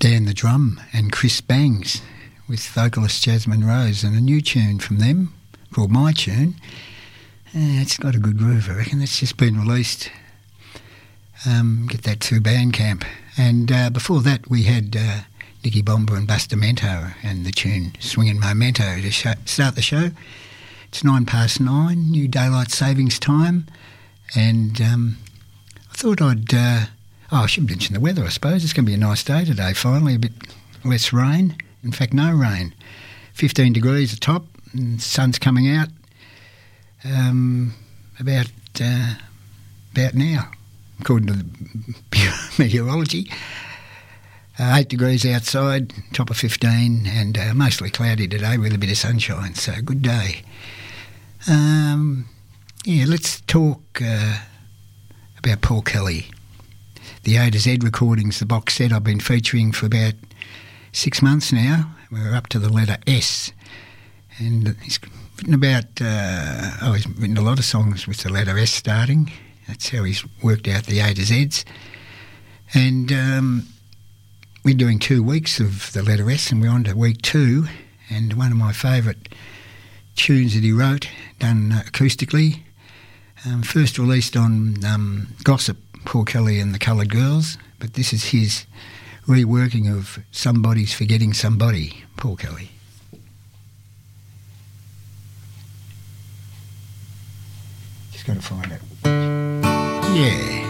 Dan the Drum and Chris Bangs with vocalist Jasmine Rose, and a new tune from them called My Tune. It's got a good groove, I reckon. It's just been released. Get that to Bandcamp. And before that we had Nicky Bomber and Bustamento and the tune Swingin' Memento to start the show. It's 9:09, new daylight savings time, and I thought I should mention the weather, I suppose. It's going to be a nice day today, finally, a bit less rain. In fact, no rain. 15 degrees at top, and the sun's coming out about now, according to the meteorology. 8 degrees outside, top of 15, and mostly cloudy today with a bit of sunshine, so good day. Let's talk about Paul Kelly. The A to Z recordings, the box set I've been featuring for about 6 months now. We're up to the letter S. And he's written he's written a lot of songs with the letter S starting. That's how he's worked out the A to Zs. And we're doing 2 weeks of the letter S, and we're on to week 2. And one of my favourite tunes that he wrote, done acoustically, first released on Gossip, Paul Kelly and the Coloured Girls, but this is his reworking of Somebody's Forgetting Somebody, Paul Kelly. Just got to find it. Yeah.